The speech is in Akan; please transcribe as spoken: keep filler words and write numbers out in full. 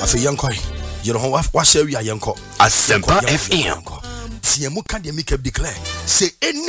afi yanko you know wa wa share wi ayenko Asempa F M tie mu ka de make declare say any